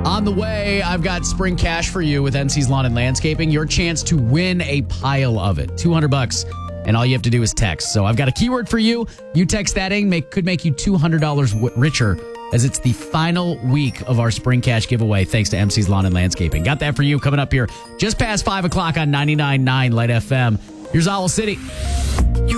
On the way, I've got spring cash for you with NC's Lawn and Landscaping. Your chance to win a pile of it. $200. And all you have to do is text. So I've got a keyword for you. You text that in, could make you $200 richer, as it's the final week of our spring cash giveaway, thanks to MC's Lawn and Landscaping. Got that for you coming up here just past 5 o'clock on 99.9 Light FM. Here's Owl City.